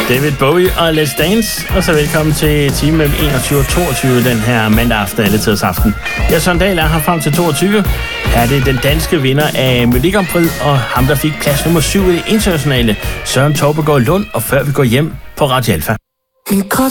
David Bowie og Let's Dance, og så velkommen til time mellem 21 og 22 den her mandag aften, alle tiders aften. Jeg Søren Dahl er her frem til 22. Her er det den danske vinder af Melodi Grand Prix, og ham der fik plads nummer 7 i det internationale, Søren Torpegaard Lund, og før vi går hjem på Radio Alfa.